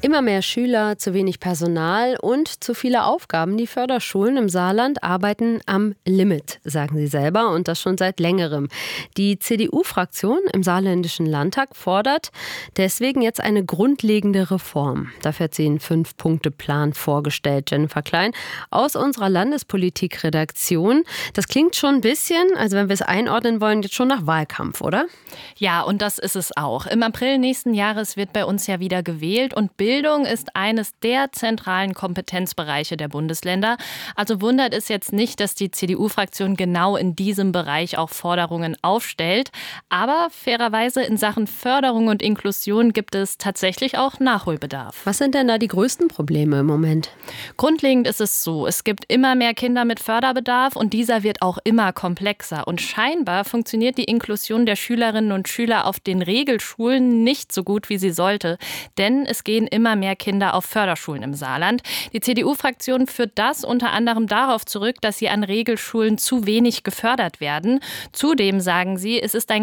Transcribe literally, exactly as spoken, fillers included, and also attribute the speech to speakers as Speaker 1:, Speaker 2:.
Speaker 1: Immer mehr Schüler, zu wenig Personal und zu viele Aufgaben. Die Förderschulen im Saarland arbeiten am Limit, sagen sie selber, und das schon seit längerem. Die C D U-Fraktion im Saarländischen Landtag fordert deswegen jetzt eine grundlegende Reform. Dafür hat sie einen Fünf-Punkte-Plan vorgestellt. Jennifer Klein aus unserer Landespolitik-Redaktion. Das klingt schon ein bisschen, also wenn wir es einordnen wollen, jetzt schon nach Wahlkampf, oder?
Speaker 2: Ja, und das ist es auch. Im April nächsten Jahres wird bei uns ja wieder gewählt und Bildung ist eines der zentralen Kompetenzbereiche der Bundesländer. Also wundert es jetzt nicht, dass die C D U-Fraktion genau in diesem Bereich auch Forderungen aufstellt. Aber fairerweise in Sachen Förderung und Inklusion gibt es tatsächlich auch Nachholbedarf.
Speaker 1: Was sind denn da die größten Probleme im Moment?
Speaker 2: Grundlegend ist es so, es gibt immer mehr Kinder mit Förderbedarf und dieser wird auch immer komplexer. Und scheinbar funktioniert die Inklusion der Schülerinnen und Schüler auf den Regelschulen nicht so gut, wie sie sollte. Denn es gehen immer mehr Kinder auf Förderschulen im Saarland. Die C D U-Fraktion führt das unter anderem darauf zurück, dass sie an Regelschulen zu wenig gefördert werden. Zudem sagen sie, es ist ein